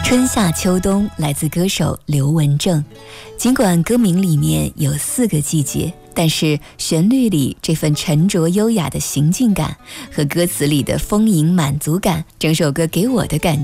春夏秋冬来自歌手刘文正。尽管歌名里面有4个季节，但是旋律里这份沉着优雅的行进感和歌词里的丰盈满足感，整首歌给我的感